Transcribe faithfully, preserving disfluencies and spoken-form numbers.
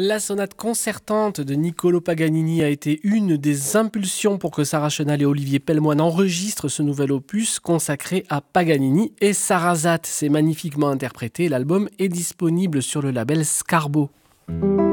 La sonate concertante de Niccolò Paganini a été une des impulsions pour que Sarah Chenal et Olivier Pellemoine enregistrent ce nouvel opus consacré à Paganini et Sarrazate. C'est magnifiquement interprété. L'album est disponible sur le label Scarbo.